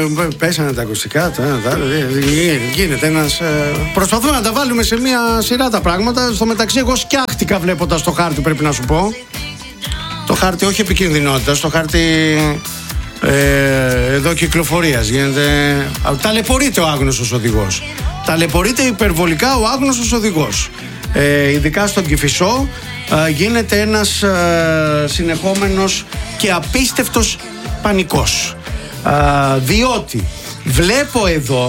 πέσανε τα ακουστικά. Γίνεται ένας. Προσπαθούμε να τα βάλουμε σε μια σειρά τα πράγματα. Στο μεταξύ, εγώ σκιάχτηκα βλέποντας το χάρτη, πρέπει να σου πω. Το χάρτη όχι επικινδυνότητας, το χάρτη εδώ κυκλοφορίας. Ταλαιπωρείται ο άγνωστος οδηγός. Ταλαιπωρείται υπερβολικά ο άγνωστος οδηγός. Ειδικά στον Κηφισό γίνεται ένας συνεχόμενος και απίστευτος πανικός. Διότι βλέπω εδώ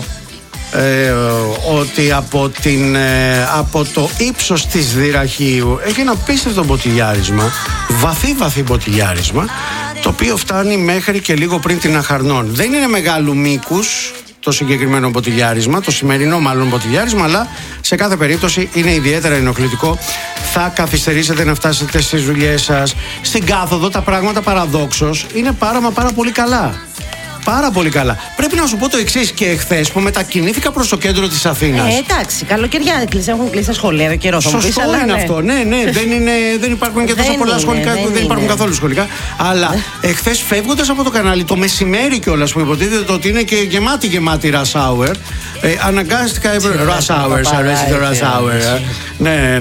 ότι από το ύψος της Δυραχείου έχει ένα απίστευτο μποτιλιάρισμα, βαθύ μποτιλιάρισμα, το οποίο φτάνει μέχρι και λίγο πριν την Αχαρνών. Δεν είναι μεγάλου μήκους το συγκεκριμένο μποτιλιάρισμα, το σημερινό μάλλον μποτιλιάρισμα, αλλά σε κάθε περίπτωση είναι ιδιαίτερα ενοχλητικό. Θα καθυστερήσετε να φτάσετε στις δουλειές σας. Στην κάθοδο τα πράγματα παραδόξως είναι πάρα πολύ καλά. Πάρα πολύ καλά. Πρέπει να σου πω το εξής, και εχθές που μετακινήθηκα προς το κέντρο της Αθήνας. Εντάξει, καλοκαιριά έχουν κλείσει τα σχολεία εδώ καιρό. Σωστό είναι αυτό. Ναι, δεν υπάρχουν και τόσο πολλά σχολικά. Δεν υπάρχουν καθόλου σχολικά. Αλλά εχθές φεύγοντας από το κανάλι, το μεσημέρι κιόλας, που υποτίθεται ότι είναι και γεμάτη rush hour, αναγκάστηκα. Rush hour, αρέσει το rush hour. Ναι.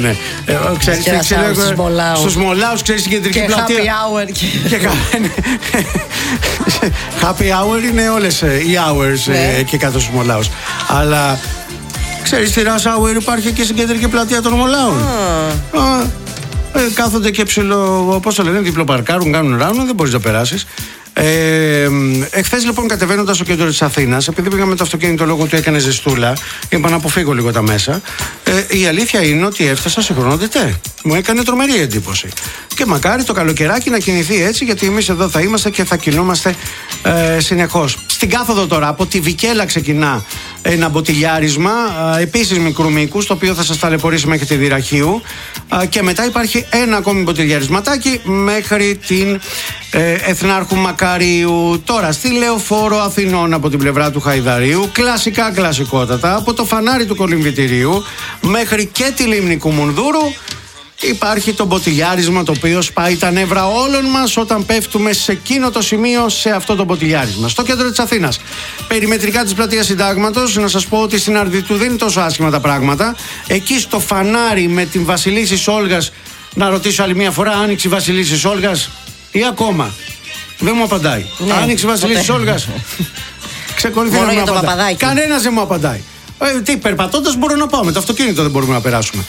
Στους Μολάους, ξέρεις, στην κεντρική πλατεία. Και happy hour. Happy hour είναι όλες οι hours εκεί κάτω στους Μολάους. Αλλά ξέρεις, στη rush hour υπάρχει και στην κεντρική πλατεία των Μολάων. Κάθονται και πώς το λένε, διπλοπαρκάρουν, κάνουν ράνο, δεν μπορείς να περάσεις. Εχθές λοιπόν, κατεβαίνοντας στο κέντρο της Αθήνας, επειδή πήγα με το αυτοκίνητο λόγω του έκανε ζεστούλα, είπα να αποφύγω λίγο τα μέσα. Η αλήθεια είναι ότι έφτασα σε χρονότητε. Μου έκανε τρομερή εντύπωση. Και μακάρι το καλοκαιράκι να κινηθεί έτσι, γιατί εμείς εδώ θα είμαστε και θα κινούμαστε συνεχώς. Στην κάθοδο τώρα, από τη Βικέλα ξεκινά ένα μποτιλιάρισμα, επίσης μικρού μήκους, το οποίο θα σας ταλαιπωρήσει μέχρι τη Δυραχείου. Και μετά υπάρχει ένα ακόμη μποτιλιαρισματάκι μέχρι την Εθνάρχου Μακαρίου. Τώρα στη Λεωφόρο Αθηνών από την πλευρά του Χαϊδαρίου, κλασικότατα, από το φανάρι του Κολυμβητηρίου μέχρι και τη λίμνη Κουμουνδούρου. Υπάρχει το μποτιλιάρισμα, το οποίο σπάει τα νεύρα όλων μας όταν πέφτουμε σε εκείνο το σημείο, σε αυτό το μποτιλιάρισμα. Στο κέντρο της Αθήνας, περιμετρικά της πλατείας Συντάγματος, να σας πω ότι στην Αρδιτού δεν είναι τόσο άσχημα τα πράγματα. Εκεί στο φανάρι με την Βασιλίσσης Όλγας, να ρωτήσω άλλη μια φορά, άνοιξε η Βασιλίσσης Όλγας ή ακόμα? Δεν μου απαντάει. Ναι, άνοιξε η Βασιλίσσης Όλγας. Ξεκολουθεί να μου απαντάει. Κανένας δεν μου απαντάει. Τι, περπατώντας μπορώ να πάω, με το αυτοκίνητο δεν μπορούμε να περάσουμε.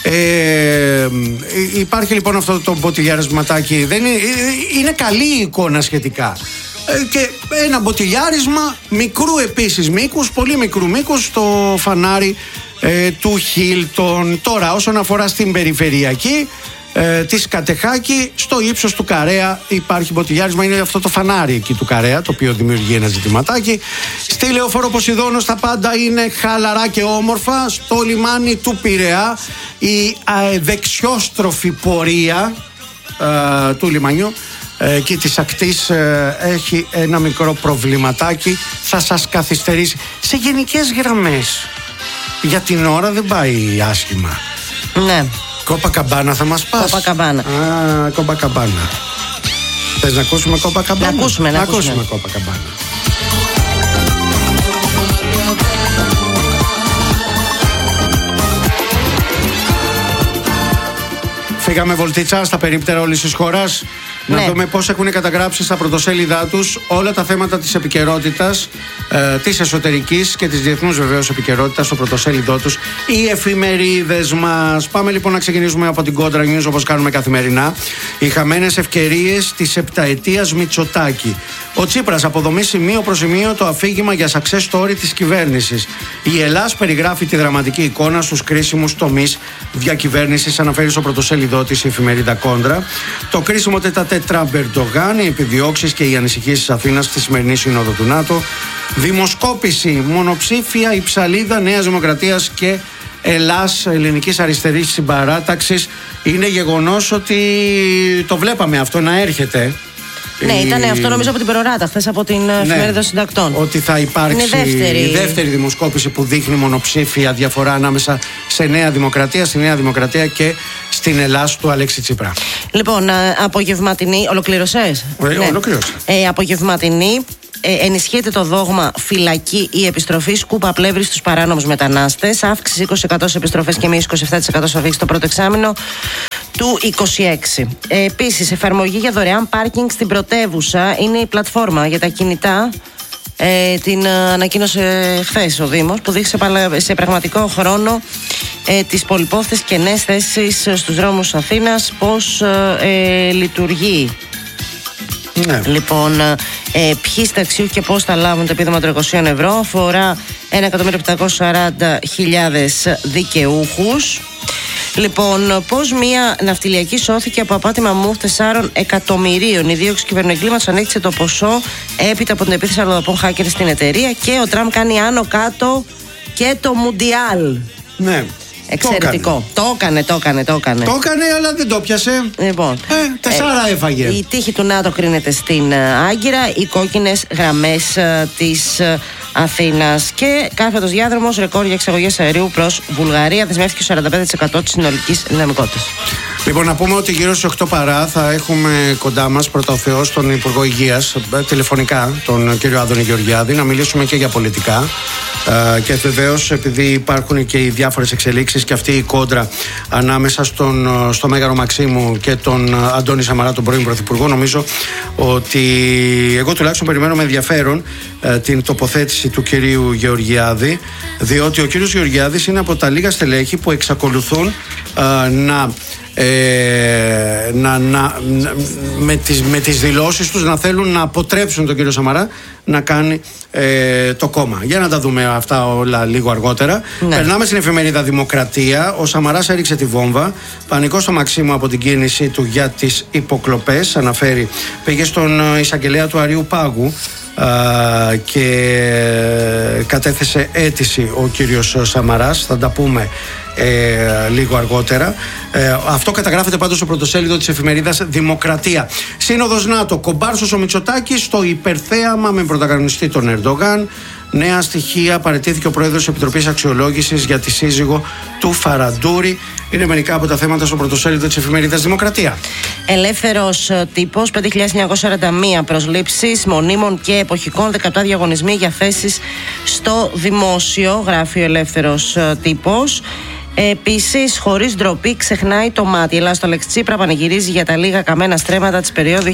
Υπάρχει λοιπόν αυτό το μποτιλιάρισματάκι. Είναι καλή η εικόνα σχετικά. Και ένα μποτιλιάρισμα μικρού επίσης μήκους, πολύ μικρού μήκους, στο φανάρι του Χίλτον. Τώρα, όσον αφορά στην περιφερειακή της Κατεχάκη, στο ύψος του Καρέα υπάρχει μποτιλιάρισμα. Είναι αυτό το φανάρι εκεί του Καρέα, το οποίο δημιουργεί ένα ζητηματάκι. Στη Λεωφόρο Ποσειδώνος τα πάντα είναι χαλαρά και όμορφα. Στο λιμάνι του Πειραιά η δεξιόστροφη πορεία του λιμανιού και της ακτής έχει ένα μικρό προβληματάκι. Θα σας καθυστερήσει. Σε γενικές γραμμές για την ώρα δεν πάει άσχημα. Ναι. Κόπακαμπάνα θα μας πας? Κόπακαμπάνα. Κόπακαμπάνα. Θες να ακούσουμε Κόπακαμπάνα? Να ακούσουμε Κόπακαμπάνα. Φύγαμε βολτίτσα στα περίπτερα όλης της χώρας. Ναι. Να δούμε πώς έχουν καταγράψει στα πρωτοσέλιδά τους όλα τα θέματα της επικαιρότητας, της εσωτερικής και της διεθνούς βεβαίως επικαιρότητας στο πρωτοσέλιδό τους οι εφημερίδες μας. Πάμε λοιπόν να ξεκινήσουμε από την Contra News, όπως κάνουμε καθημερινά. Οι χαμένες ευκαιρίες της επταετίας Μητσοτάκη. Ο Τσίπρας αποδομεί σημείο προς σημείο το αφήγημα για success story της κυβέρνησης. Η Ελλάς περιγράφει τη δραματική εικόνα στους κρίσιμους τομείς διακυβέρνησης, αναφέρει στο πρωτοσέλιδό της η εφημερίδα Contra. Το κρίσιμο Τραμπ Ερντογάν, οι επιδιώξεις και οι ανησυχίες της Αθήνας στη σημερινή σύνοδο του ΝΑΤΟ. Δημοσκόπηση, μονοψήφια η ψαλίδα Νέας Δημοκρατίας και Ελλάς, ελληνικής αριστερής συμπαράταξης. Είναι γεγονός ότι το βλέπαμε αυτό να έρχεται. Ναι, ήταν αυτό νομίζω από την Προράτα, χθες από την εφημερίδα Συντακτών. Ότι θα υπάρξει η δεύτερη δημοσκόπηση που δείχνει μονοψήφια διαφορά ανάμεσα σε Νέα Δημοκρατία, στη Νέα Δημοκρατία και στην Ελλάς του Αλέξη Τσίπρα. Λοιπόν, απογευματινή. Ολοκλήρωσες? Ολοκλήρωσα. Απογευματινή. ενισχύεται το δόγμα φυλακή ή επιστροφή σκούπα πλεύρη στους παράνομους μετανάστες. Αύξηση 20% σε επιστροφές και μείωση 27% σε αφήξεις το πρώτο εξάμηνο του 26. Επίσης, εφαρμογή για δωρεάν πάρκινγκ στην πρωτεύουσα είναι η πλατφόρμα για τα κινητά. Την ανακοίνωσε χθες ο Δήμος, που δείχνει σε πραγματικό χρόνο τις πολυπόθητες κενές θέσεις στους δρόμους Αθήνας, πώς λειτουργεί. Ναι. Λοιπόν, ποιοι συνταξιούχοι και πώς θα λάβουν το επίδομα των 200 ευρώ, αφορά 1.740.000 δικαιούχους. Λοιπόν, πώς μια ναυτιλιακή σώθηκε από απάτη μαμού 4 εκατομμυρίων. Η δίωξη κυβερνοεγκλήματος ανέκτησε το ποσό έπειτα από την επίθεση αλλοδαπών hackers στην εταιρεία, και ο Τραμπ κάνει άνω κάτω και το Μουντιάλ. Ναι. Εξαιρετικό. Το έκανε. Το έκανε, αλλά δεν το πιάσε. Λοιπόν, 4 έφαγε. Η τύχη του ΝΑΤΟ κρίνεται στην Άγκυρα. Οι κόκκινες γραμμές της Αθήνας. Και κάθετος διάδρομος, ρεκόρ για εξαγωγές αερίου προς Βουλγαρία. Δεσμεύτηκε 45% της συνολικής δυναμικότητας. Λοιπόν, να πούμε ότι γύρω στις 8 παρά θα έχουμε κοντά μας, πρώτα ο Θεός, τον Υπουργό Υγείας, τηλεφωνικά, τον κύριο Άδωνη Γεωργιάδη, να μιλήσουμε και για πολιτικά. Και βεβαίως, επειδή υπάρχουν και οι διάφορες εξελίξεις και αυτή η κόντρα ανάμεσα στο Μέγαρο Μαξίμου και τον Αντώνη Σαμαρά, τον πρώην Πρωθυπουργό, νομίζω ότι εγώ τουλάχιστον περιμένω με ενδιαφέρον την τοποθέτηση του κυρίου Γεωργιάδη, διότι ο κύριος Γεωργιάδης είναι από τα λίγα στελέχη που εξακολουθούν με τις δηλώσεις τους να θέλουν να αποτρέψουν τον κύριο Σαμαρά να κάνει το κόμμα. Για να τα δούμε αυτά όλα λίγο αργότερα. Ναι. Περνάμε στην εφημερίδα Δημοκρατία. Ο Σαμαράς έριξε τη βόμβα. Πανικό στο Μαξίμου από την κίνησή του για τις υποκλοπές. Αναφέρει, πήγε στον εισαγγελέα του Αριού Πάγου και κατέθεσε αίτηση ο κύριος Σαμαράς. Θα τα πούμε λίγο αργότερα. Αυτό καταγράφεται πάντως στο πρωτοσέλιδο της εφημερίδας Δημοκρατία. Σύνοδος ΝΑΤΟ. Κομπάρσος ο Μητσοτάκης στο υπερθέαμα με πρωταγωνιστή τον Ερντογάν. Νέα στοιχεία. Παραιτήθηκε ο πρόεδρος της Επιτροπής Αξιολόγησης για τη σύζυγο του Φαραντούρη. Είναι μερικά από τα θέματα στο πρωτοσέλιδο της εφημερίδας Δημοκρατία. Ελεύθερος τύπος. 5.941 προσλήψεις μονίμων και εποχικών. 17 διαγωνισμοί για θέσεις στο δημόσιο. Γράφει ο Ελεύθερος τύπος. Επίσης, χωρίς ντροπή, ξεχνάει το μάτι. Η Ελλάδα στο Λέξη Τσίπρα πανηγυρίζει για τα λίγα καμένα στρέμματα της περίοδου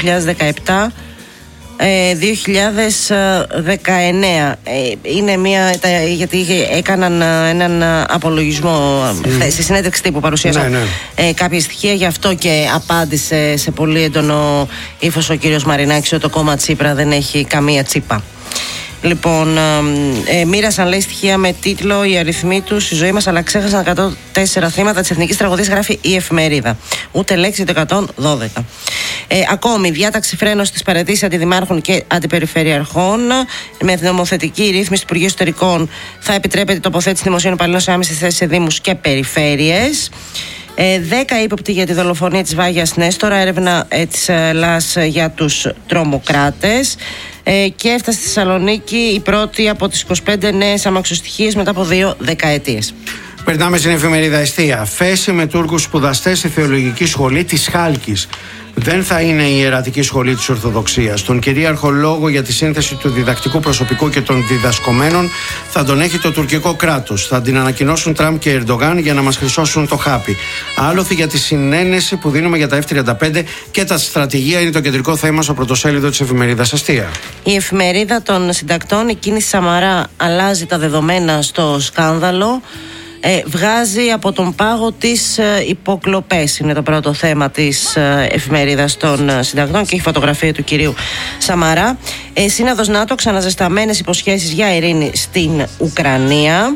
2017-2019. Είναι μια. Γιατί έκαναν έναν απολογισμό στη συνέντευξη τύπου, παρουσίασαν κάποια στοιχεία, γι' αυτό και απάντησε σε πολύ έντονο ύφος ο κύριος Μαρινάκης ότι το κόμμα Τσίπρα δεν έχει καμία τσίπα. Λοιπόν, μοίρασαν, λέει, στοιχεία με τίτλο «Οι αριθμοί τους στη ζωή μας, αλλά ξέχασαν 104 θύματα της εθνικής τραγωδίας», γράφει η εφημερίδα. Ούτε λέξη το 112. Ακόμη, διάταξη φρένος στις παραιτήσεις αντιδημάρχων και αντιπεριφερειαρχών. Με νομοθετική ρύθμιση του Υπουργείου Εσωτερικών θα επιτρέπεται η τοποθέτηση δημοσίων υπαλλήλων σε άμεσες θέσεις σε δήμους και περιφέρειες. 10 ύποπτοι για τη δολοφονία της Βάγιας Νέστορα, έρευνα της ΛΑΣ για τους τρομοκράτες. Και έφτασε στη Θεσσαλονίκη η πρώτη από τις 25 νέες αμαξοστοιχίες μετά από 2 δεκαετίες. Περνάμε στην εφημερίδα Εστία. Φέση με Τούρκους σπουδαστές στη θεολογική σχολή της Χάλκης. Δεν θα είναι η ιερατική σχολή της Ορθοδοξίας. Τον κυρίαρχο λόγο για τη σύνθεση του διδακτικού προσωπικού και των διδασκομένων θα τον έχει το τουρκικό κράτος. Θα την ανακοινώσουν Τραμπ και Ερντογάν για να μας χρυσώσουν το χάπι. Άλοθη για τη συνένεση που δίνουμε για τα F-35 και τα στρατηγία είναι το κεντρικό θέμα στο πρωτοσέλιδο της εφημερίδας Αστεία. Η εφημερίδα των συντακτών, η κίνηση Σαμαρά αλλάζει τα δεδομένα στο σκάνδαλο. Βγάζει από τον πάγο τις υποκλοπές. Είναι το πρώτο θέμα της εφημερίδας των συντακτών και έχει φωτογραφία του κυρίου Σαμαρά. Σύνοδος ΝΑΤΟ, ξαναζεσταμένες υποσχέσεις για ειρήνη στην Ουκρανία.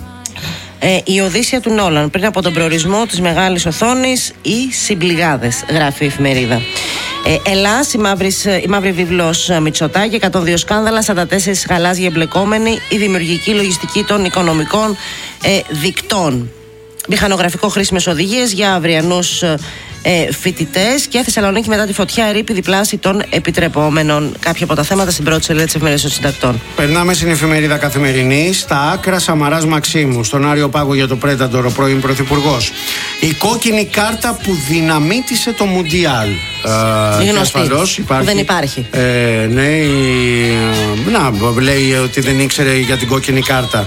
Η Οδύσσια του Νόλαν, πριν από τον προορισμό της μεγάλης οθόνης, οι συμπληγάδες, γράφει η εφημερίδα. Ελλάς, η μαύρη βίβλος Μητσοτάκη, 102 σκάνδαλα, 44 γαλάζιοι εμπλεκόμενοι, η δημιουργική λογιστική των οικονομικών δικτών. Μηχανογραφικό χρήσιμες οδηγίες για αυριανούς φοιτητές και Θεσσαλονίκη μετά τη φωτιά ερείπη διπλάση των επιτρεπόμενων. Κάποια από τα θέματα στην πρώτη σελίδα της εφημερίδας των συντακτών. Περνάμε στην εφημερίδα Καθημερινή. Στα άκρα Σαμαράς Μαξίμου. Στον Άριο Πάγο για το Πρέταντορ, ο πρώην πρωθυπουργός. Η κόκκινη κάρτα που δυναμίτισε το Μουντιάλ. Γνωστή. Δεν υπάρχει. Ναι, Να, λέει ότι δεν ήξερε για την κόκκινη κάρτα.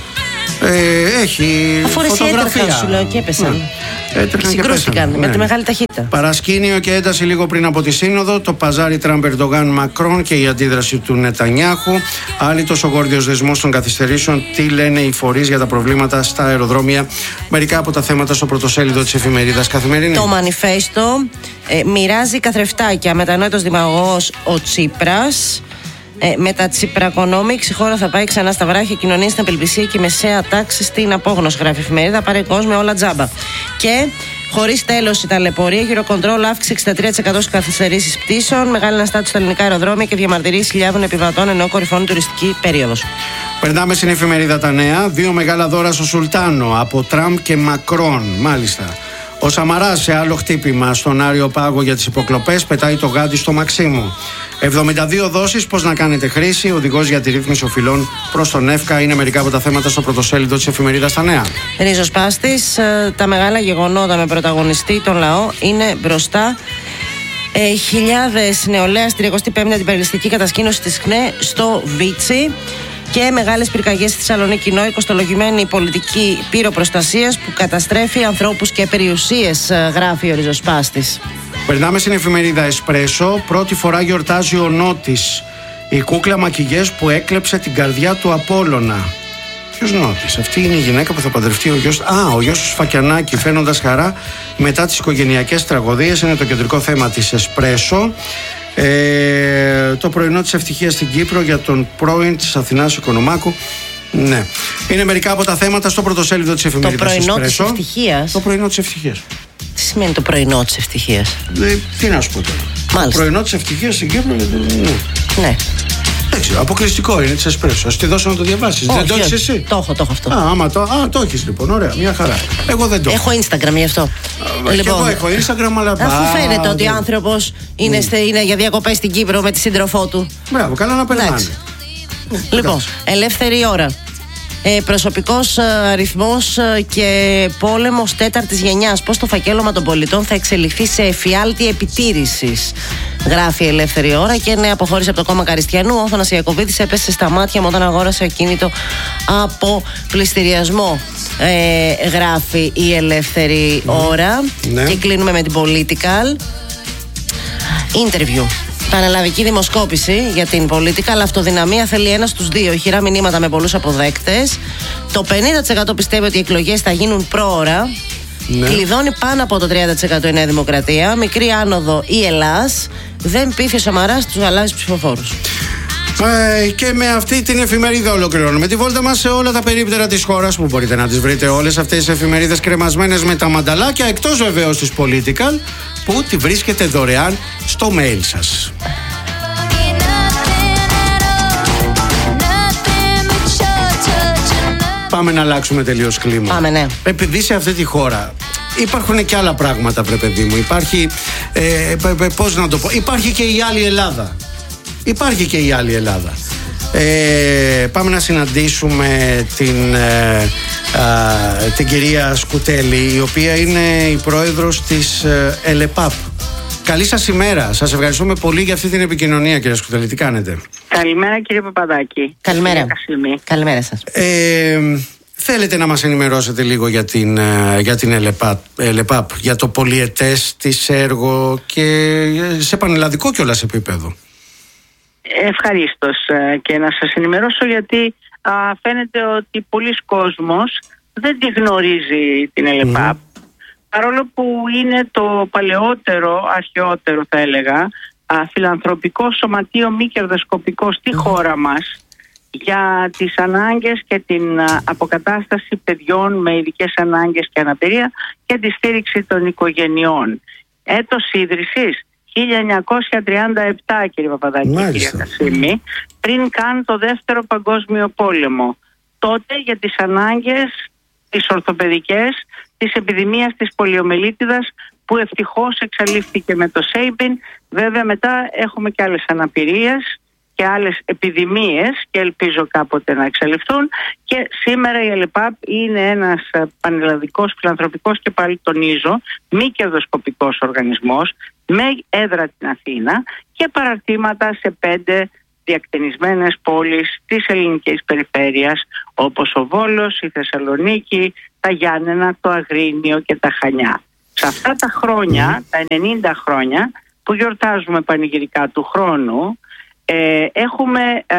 Έχει φωτογραφία. Σου λέω και έπεσαν. Συγκρούστηκαν με τη μεγάλη ταχύτητα. Παρασκήνιο και ένταση λίγο πριν από τη Σύνοδο. Το παζάρι Τραμπ Ερντογάν Μακρόν και η αντίδραση του Νετανιάχου. Άλυτος ο γόρδιος δεσμός των καθυστερήσεων. Τι λένε οι φορείς για τα προβλήματα στα αεροδρόμια. Μερικά από τα θέματα στο πρωτοσέλιδο της εφημερίδας Καθημερινή. Το μανιφέστο μοιράζει καθρεφτάκια. Μετανόητος δημαγωγός ο Τσίπρας. Με τα Τσιπρακονόμιξ η χώρα θα πάει ξανά στα βράχια, κοινωνία στην απελπισία και μεσαία τάξη στην απόγνωση, γράφει η εφημερίδα. Πάρε κόσμο όλα τζάμπα. Και χωρίς τέλος η ταλαιπωρία, Eurocontrol αύξηση 63% στις καθυστερήσεις πτήσεων, μεγάλη αναστάτωση στα ελληνικά αεροδρόμια και διαμαρτυρίες χιλιάδων επιβατών ενώ κορυφώνει τουριστική περίοδος. Περνάμε στην εφημερίδα Τα Νέα. 2 μεγάλα δώρα στο Σουλτάνο από Τραμπ και Μακρόν. Μάλιστα. Ο Σαμαράς σε άλλο χτύπημα στον Άριο Πάγο για τις υποκλοπές πετάει το γάντι στο Μαξίμου. 72 δόσεις, πώς να κάνετε χρήση, οδηγός για τη ρύθμιση οφειλών προς τον ΕΦΚΑ είναι μερικά από τα θέματα στο πρωτοσέλιδο της εφημερίδας Τα Νέα. Ριζοσπάστης, τα μεγάλα γεγονότα με πρωταγωνιστή τον λαό είναι μπροστά. Χιλιάδες νεολαία στη 35η αντιπεριστική κατασκήνωση της ΚΝΕ στο Βίτσι. Και μεγάλες πυρκαγιές στη Θεσσαλονίκη, ενώ η κοστολογημένη πολιτική πυροπροστασίας που καταστρέφει ανθρώπους και περιουσίες, γράφει ο Ριζοσπάστης. Περνάμε στην εφημερίδα Εσπρέσο. Πρώτη φορά γιορτάζει ο Νότης, η κούκλα μακιγιές που έκλεψε την καρδιά του Απόλλωνα. Ποιος Νότης? Αυτή είναι η γυναίκα που θα παντρευτεί ο γιος του Σφακιανάκη, φαίνοντας χαρά μετά τις οικογενειακές τραγωδίες. Είναι το κεντρικό θέμα της Εσπρέσο. Το πρωινό της ευτυχίας στην Κύπρο για τον πρώην της Αθηνάς Οικονομάκου. Ναι. Είναι μερικά από τα θέματα στο πρωτοσέλιδο της εφημερίδας Εσπρέσο. Το πρωινό της ευτυχίας. Το πρωινό της ευτυχίας. Τι σημαίνει το πρωινό της ευτυχίας? Τι να σου πω τώρα. Μάλιστα. Το πρωινό της ευτυχίας στην Κύπρο. Ναι. Αποκλειστικό είναι της Εσπρέσο. Ας τη δώσω να το διαβάσεις. Δεν το έχεις εσύ? Το έχω αυτό. Το έχεις λοιπόν. Ωραία, μια χαρά. Εγώ δεν το έχω. Έχω Instagram γι' αυτό. Και εγώ έχω Instagram, αλλά αφού φαίνεται ότι ο άνθρωπος είναι για διακοπές στην Κύπρο με τη σύντροφό του. Μπράβο, καλά να περνάνε. Λοιπόν, ελεύθερη ώρα. Προσωπικός αριθμός και πόλεμος τέταρτης γενιάς. Πώς το φακέλωμα των πολιτών θα εξελιχθεί σε εφιάλτη επιτήρησης, γράφει η Ελεύθερη Ώρα. Και νέα αποχώρηση από το κόμμα Καριστιανού. Ο Θανασίας Ιακωβίδης έπεσε στα μάτια μου όταν αγόρασε ακίνητο από πληστηριασμό, γράφει η Ελεύθερη Ώρα. Ναι. Και κλείνουμε με την Political. Interview. Πανελλαδική δημοσκόπηση για την Political, αλλά αυτοδυναμία θέλει 1 στους 2. Ηχηρά μηνύματα με πολλούς αποδέκτες. Το 50% πιστεύει ότι οι εκλογές θα γίνουν πρόωρα. Ναι. Κλειδώνει πάνω από το 30% η Νέα Δημοκρατία. Μικρή άνοδο η Ελλάς. Δεν πείθει ο Σαμαράς τους γαλάζιους ψηφοφόρους. Και με αυτή την εφημερίδα ολοκληρώνουμε τη βόλτα μας σε όλα τα περίπτερα της χώρας, που μπορείτε να τις βρείτε όλες αυτές τις εφημερίδες κρεμασμένες με τα μανταλάκια, εκτός βεβαίως της Political, που τη βρίσκετε δωρεάν στο mail σας. Πάμε να αλλάξουμε τελείως κλίμα. Πάμε, ναι. Επειδή σε αυτή τη χώρα υπάρχουν και άλλα πράγματα, βρε παιδί μου. Υπάρχει, πώς να το πω, υπάρχει και η άλλη Ελλάδα. Υπάρχει και η άλλη Ελλάδα. Πάμε να συναντήσουμε την κυρία Σκουτέλη, η οποία είναι η πρόεδρος της ΕΛΕΠΑΠ. Καλή σας ημέρα. Σας ευχαριστούμε πολύ για αυτή την επικοινωνία, κυρία Σκουτέλη. Τι κάνετε? Καλημέρα, κύριε Παπαδάκη. Καλημέρα. Καλημέρα σας. Θέλετε να μας ενημερώσετε λίγο για την ΕΛΕΠΑΠ, για το πολυετές της έργο και σε πανελλαδικό κιόλας επίπεδο? Ευχαρίστως και να σας ενημερώσω, γιατί φαίνεται ότι πολλοί κόσμος δεν τη γνωρίζει την ΕΛΕΠΑΠ, παρόλο που είναι το παλαιότερο, αρχαιότερο θα έλεγα, φιλανθρωπικό σωματείο μη κερδοσκοπικό στη χώρα μας για τις ανάγκες και την αποκατάσταση παιδιών με ειδικές ανάγκες και αναπηρία και τη στήριξη των οικογενειών. Έτος ίδρυσης 1937, κύριε Παπαδάκη, κύριε Κασίμη, πριν καν το Δεύτερο Παγκόσμιο Πόλεμο. Τότε για τις ανάγκες τις ορθοπαιδικές της επιδημίας της πολιομελίτιδας, που ευτυχώς εξαλείφθηκε με το Σέιμπιν. Βέβαια μετά έχουμε και άλλες αναπηρίες και άλλες επιδημίες και ελπίζω κάποτε να εξαλειφθούν. Και σήμερα η ΕΛΕΠΑΠ είναι ένας πανελλαδικός, φιλανθρωπικός και πάλι τονίζω μη κερδοσκοπικός οργανισμός με έδρα την Αθήνα και παραρτήματα σε 5 διακτηνισμένες πόλεις της ελληνικής περιφέρειας, όπως ο Βόλος, η Θεσσαλονίκη, τα Γιάννενα, το Αγρίνιο και τα Χανιά. Σε αυτά τα χρόνια, τα 90 χρόνια που γιορτάζουμε πανηγυρικά του χρόνου, έχουμε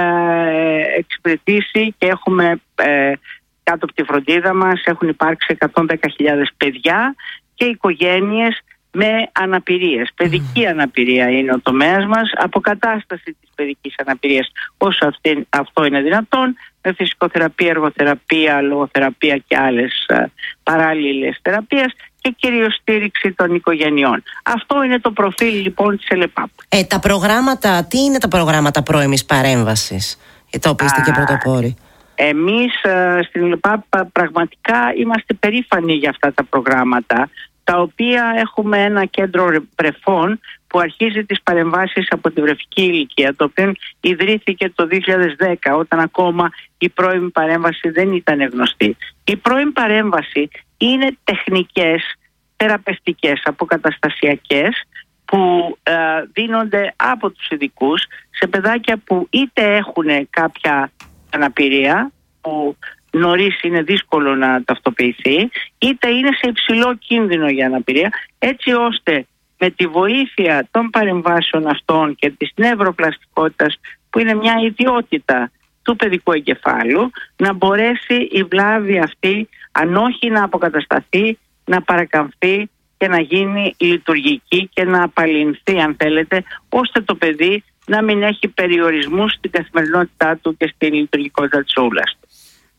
εξυπηρετήσει και έχουμε κάτω από τη φροντίδα μας έχουν υπάρξει 110.000 παιδιά και οικογένειες με αναπηρίες. Παιδική αναπηρία είναι ο τομέας μας, αποκατάσταση της παιδικής αναπηρίας όσο αυτό είναι δυνατόν, με φυσικοθεραπεία, εργοθεραπεία, λογοθεραπεία και άλλες παράλληλες θεραπείες και κυρίως στήριξη των οικογενειών. Αυτό είναι το προφίλ λοιπόν της ΕΛΕΠΑΠ. Τα προγράμματα, τι είναι τα προγράμματα πρώιμης παρέμβασης, τα οποία είστε και πρωτοπόροι? Εμείς στην ΕΛΕΠΑΠ πραγματικά είμαστε περήφανοι για αυτά τα προγράμματα, τα οποία έχουμε ένα κέντρο βρεφών που αρχίζει τις παρεμβάσεις από τη βρεφική ηλικία, το οποίο ιδρύθηκε το 2010, όταν ακόμα η πρώιμη παρέμβαση δεν ήταν γνωστή. Η πρώιμη παρέμβαση είναι τεχνικές, θεραπευτικές, αποκαταστασιακές, που δίνονται από τους ειδικούς σε παιδάκια που είτε έχουν κάποια αναπηρία, που νωρίς είναι δύσκολο να ταυτοποιηθεί, είτε είναι σε υψηλό κίνδυνο για αναπηρία, έτσι ώστε με τη βοήθεια των παρεμβάσεων αυτών και της νευροπλαστικότητας, που είναι μια ιδιότητα του παιδικού εγκεφάλου, να μπορέσει η βλάβη αυτή, αν όχι να αποκατασταθεί, να παρακαμφθεί και να γίνει λειτουργική και να απαλληλθεί, αν θέλετε, ώστε το παιδί να μην έχει περιορισμούς στην καθημερινότητά του και στην λειτουργικότητα της ούλας του.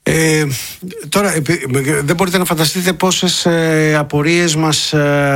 Τώρα δεν μπορείτε να φανταστείτε πόσες απορίες μας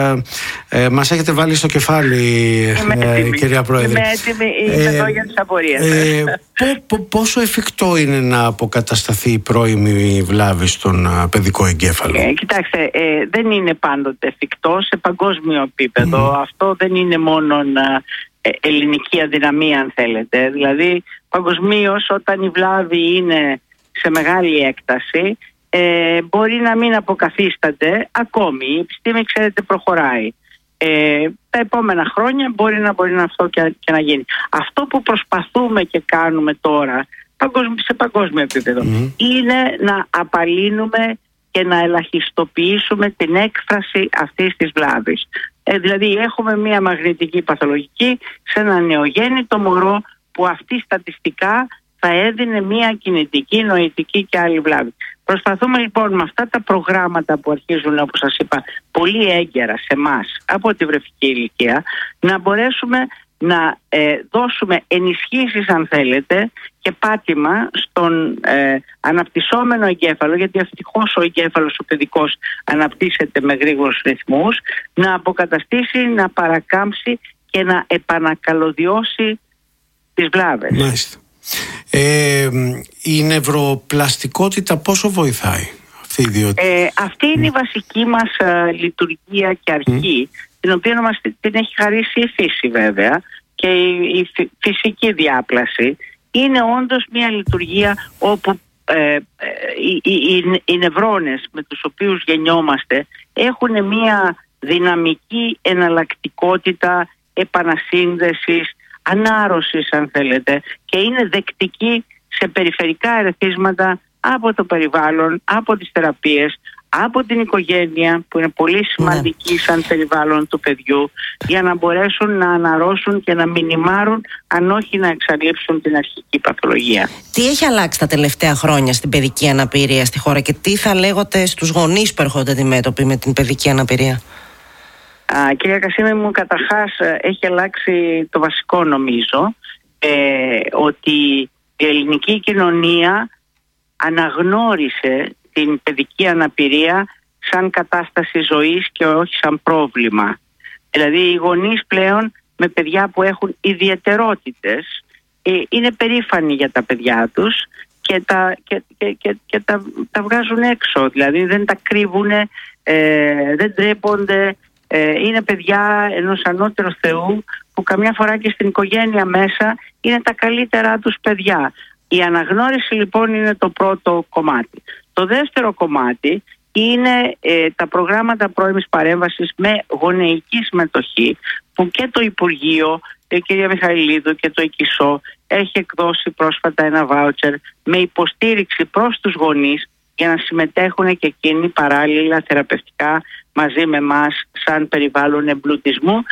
έχετε βάλει στο κεφάλι, κυρία Πρόεδρε. Είμαι έτοιμη, είμαι εδώ για τις απορίες. Πόσο εφικτό είναι να αποκατασταθεί η πρώιμη βλάβη στον παιδικό εγκέφαλο? Κοιτάξτε, δεν είναι πάντοτε εφικτό σε παγκόσμιο επίπεδο. Αυτό δεν είναι μόνο ελληνική αδυναμία, αν θέλετε. Δηλαδή παγκοσμίως, όταν η βλάβη είναι σε μεγάλη έκταση, μπορεί να μην αποκαθίσταται ακόμη. Η επιστήμη, ξέρετε, προχωράει. Τα επόμενα χρόνια μπορεί να αυτό και να γίνει. Αυτό που προσπαθούμε και κάνουμε τώρα σε παγκόσμιο επίπεδο είναι να απαλύνουμε και να ελαχιστοποιήσουμε την έκφραση αυτής της βλάβης. Δηλαδή έχουμε μια μαγνητική παθολογική σε ένα νεογέννητο μωρό, που αυτή στατιστικά θα έδινε μια κινητική, νοητική και άλλη βλάβη. Προσπαθούμε λοιπόν με αυτά τα προγράμματα που αρχίζουν, όπως σας είπα, πολύ έγκαιρα σε εμάς από τη βρεφική ηλικία, να μπορέσουμε να δώσουμε ενισχύσεις, αν θέλετε, και πάτημα στον αναπτυσσόμενο εγκέφαλο, γιατί ευτυχώς ο εγκέφαλος ο παιδικός αναπτύσσεται με γρήγορους ρυθμούς, να αποκαταστήσει, να παρακάμψει και να επανακαλωδιώσει τις βλάβες. Μάλιστα. Η νευροπλαστικότητα πόσο βοηθάει αυτή η ιδιότητα? Αυτή είναι η βασική μας λειτουργία και αρχή, την οποία μας την έχει χαρίσει η φύση βέβαια, και η φυσική διάπλαση είναι όντως μια λειτουργία όπου οι νευρώνες με τους οποίους γεννιόμαστε έχουν μια δυναμική εναλλακτικότητα επανασύνδεσης, ανάρρωσης, αν θέλετε, και είναι δεκτική σε περιφερικά ερεθίσματα από το περιβάλλον, από τις θεραπείες, από την οικογένεια, που είναι πολύ σημαντική σαν περιβάλλον του παιδιού, για να μπορέσουν να αναρρώσουν και να μινιμάρουν, αν όχι να εξαλείψουν την αρχική παθολογία. Τι έχει αλλάξει τα τελευταία χρόνια στην παιδική αναπηρία στη χώρα και τι θα λέγατε στους γονείς που έρχονται αντιμέτωποι με την παιδική αναπηρία? Κυρία Κασίμη μου, καταρχάς έχει αλλάξει το βασικό, νομίζω, ότι η ελληνική κοινωνία αναγνώρισε την παιδική αναπηρία σαν κατάσταση ζωής και όχι σαν πρόβλημα. Δηλαδή οι γονείς πλέον με παιδιά που έχουν ιδιαιτερότητες είναι περήφανοι για τα παιδιά τους και τα βγάζουν έξω. Δηλαδή δεν τα κρύβουν, δεν ντρέπονται. Είναι παιδιά ενός ανώτερου Θεού, που καμιά φορά και στην οικογένεια μέσα είναι τα καλύτερά τους παιδιά. Η αναγνώριση λοιπόν είναι το πρώτο κομμάτι. Το δεύτερο κομμάτι είναι τα προγράμματα πρώιμης παρέμβασης με γονεϊκή συμμετοχή, που και το Υπουργείο, η κυρία Μιχαηλίδου και το ΕΚΙΣΟ έχει εκδώσει πρόσφατα ένα βάουτσερ με υποστήριξη προς τους γονείς για να συμμετέχουν και εκείνοι παράλληλα θεραπευτικά μαζί με εμάς σαν περιβάλλον εμπλουτισμού